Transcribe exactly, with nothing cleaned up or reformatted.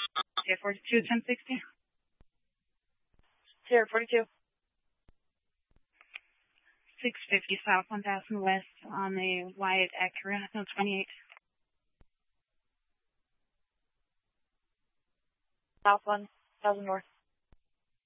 Sierra forty-two, ten sixty. Sierra forty-two. six fifty south, one thousand west on the Wyatt Acura, no twenty-eight. South one thousand north.